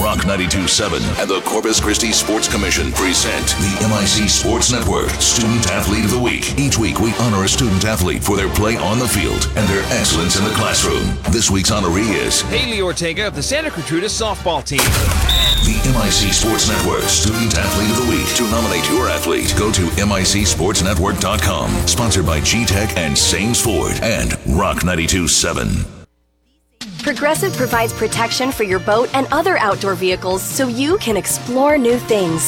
Rock 92.7 and the Corpus Christi Sports Commission present the MIC Sports Network Student Athlete of the Week. Each week, we honor a student athlete for their play on the field and their excellence in the classroom. This week's honoree is Haley Ortega of the Santa Gertrudis softball team. The MIC Sports Network Student Athlete of the Week. To nominate your athlete, go to MICSportsNetwork.com. Sponsored by G-Tech and Sames Ford and Rock 92.7. Progressive provides protection for your boat and other outdoor vehicles so you can explore new things.